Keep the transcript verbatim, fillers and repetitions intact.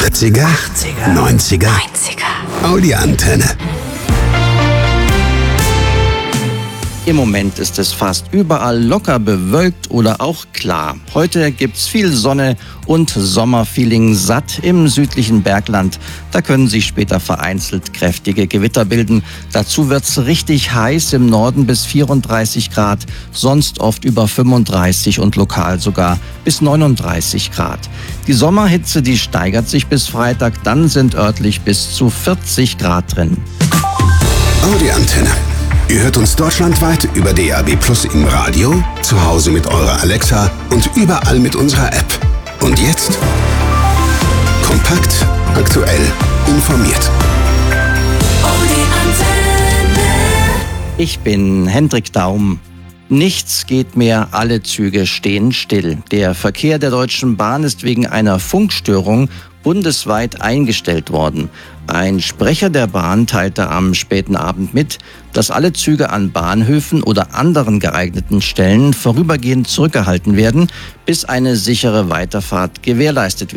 achtziger, neunziger, Audi-Antenne. Im Moment ist es fast überall locker bewölkt oder auch klar. Heute gibt's viel Sonne und Sommerfeeling satt im südlichen Bergland. Da können sich später vereinzelt kräftige Gewitter bilden. Dazu wird's richtig heiß, im Norden bis vierunddreißig Grad, sonst oft über fünfunddreißig und lokal sogar bis neununddreißig Grad. Die Sommerhitze, die steigert sich bis Freitag, dann sind örtlich bis zu vierzig Grad drin. Audi-Antenne. Ihr hört uns deutschlandweit über D A B Plus im Radio, zu Hause mit eurer Alexa und überall mit unserer App. Und jetzt kompakt, aktuell, informiert. Ich bin Hendrik Daum. Nichts geht mehr, alle Züge stehen still. Der Verkehr der Deutschen Bahn ist wegen einer Funkstörung bundesweit eingestellt worden. Ein Sprecher der Bahn teilte am späten Abend mit, dass alle Züge an Bahnhöfen oder anderen geeigneten Stellen vorübergehend zurückgehalten werden, bis eine sichere Weiterfahrt gewährleistet wird.